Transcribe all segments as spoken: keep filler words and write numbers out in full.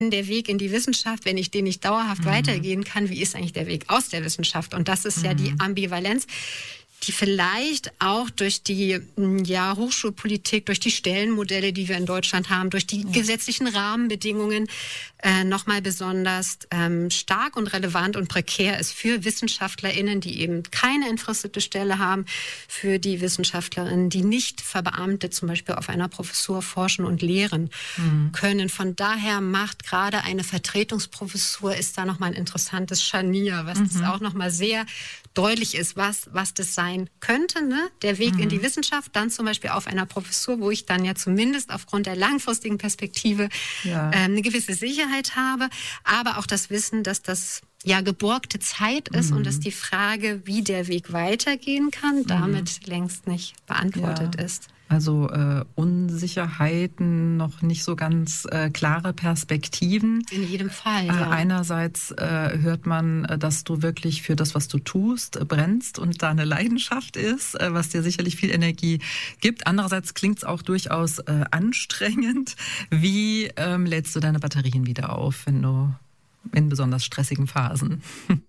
der Weg in die Wissenschaft, wenn ich den nicht dauerhaft mhm. weitergehen kann, wie ist eigentlich der Weg aus der Wissenschaft? Und das ist mhm. ja die Ambivalenz, die vielleicht auch durch die ja, Hochschulpolitik, durch die Stellenmodelle, die wir in Deutschland haben, durch die ja. gesetzlichen Rahmenbedingungen äh, nochmal besonders ähm, stark und relevant und prekär ist für WissenschaftlerInnen, die eben keine entfristete Stelle haben, für die WissenschaftlerInnen, die nicht verbeamtet zum Beispiel auf einer Professur forschen und lehren mhm. können. Von daher macht gerade eine Vertretungsprofessur, ist da nochmal ein interessantes Scharnier, was mhm. das auch nochmal sehr deutlich ist, was, was das sein könnte, ne? Der Weg mhm. in die Wissenschaft, dann zum Beispiel auf einer Professur, wo ich dann ja zumindest aufgrund der langfristigen Perspektive ja. äh, eine gewisse Sicherheit habe, aber auch das Wissen, dass das ja geborgte Zeit ist mhm. und dass die Frage, wie der Weg weitergehen kann, damit mhm. längst nicht beantwortet ja. ist. Also äh, Unsicherheiten, noch nicht so ganz äh, klare Perspektiven. In jedem Fall, ja. Äh, einerseits äh, hört man, dass du wirklich für das, was du tust, äh, brennst und da eine Leidenschaft ist, äh, was dir sicherlich viel Energie gibt. Andererseits klingt es auch durchaus äh, anstrengend. Wie ähm, lädst du deine Batterien wieder auf, wenn du in besonders stressigen Phasen?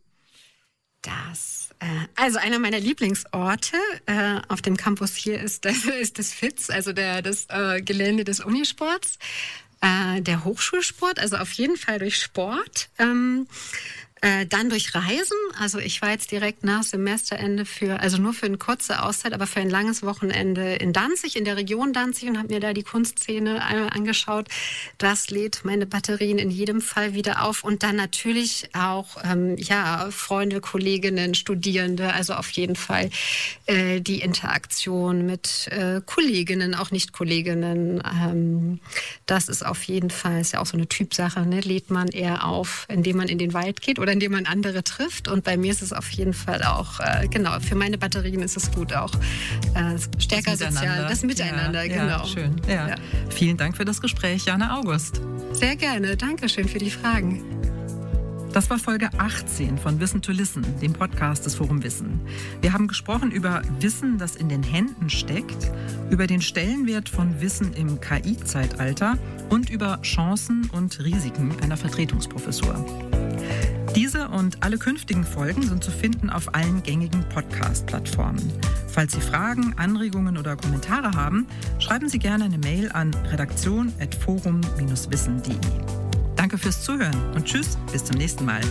Das, äh, also einer meiner Lieblingsorte äh, auf dem Campus hier ist, das, ist das F I Z, also der, das äh, Gelände des Unisports, äh, der Hochschulsport, also auf jeden Fall durch Sport. Ähm, Äh, dann durch Reisen, also ich war jetzt direkt nach Semesterende für, also nur für eine kurze Auszeit, aber für ein langes Wochenende in Danzig, in der Region Danzig und habe mir da die Kunstszene einmal angeschaut. Das lädt meine Batterien in jedem Fall wieder auf und dann natürlich auch ähm, ja Freunde, Kolleginnen, Studierende, also auf jeden Fall äh, die Interaktion mit äh, Kolleginnen, auch Nicht-Kolleginnen. Ähm, das ist auf jeden Fall, ist ja auch so eine Typsache, ne? Lädt man eher auf, indem man in den Wald geht oder indem man andere trifft. Und bei mir ist es auf jeden Fall auch, äh, genau, für meine Batterien ist es gut auch äh, stärker das sozial. Das Miteinander, ja, genau. Ja, schön. Ja. Ja. Vielen Dank für das Gespräch, Jana August. Sehr gerne. Dankeschön für die Fragen. Das war Folge achtzehn von Wissen to Listen, dem Podcast des Forum Wissen. Wir haben gesprochen über Wissen, das in den Händen steckt, über den Stellenwert von Wissen im K I-Zeitalter und über Chancen und Risiken einer Vertretungsprofessur. Diese und alle künftigen Folgen sind zu finden auf allen gängigen Podcast-Plattformen. Falls Sie Fragen, Anregungen oder Kommentare haben, schreiben Sie gerne eine Mail an redaktion at forum Bindestrich wissen punkt de. Danke fürs Zuhören und tschüss, bis zum nächsten Mal.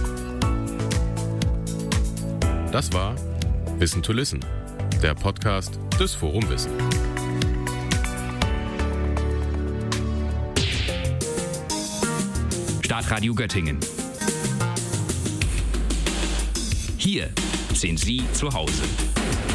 Das war Wissen to Listen, der Podcast des Forum Wissen. Stadtradio Göttingen. Hier sind Sie zu Hause.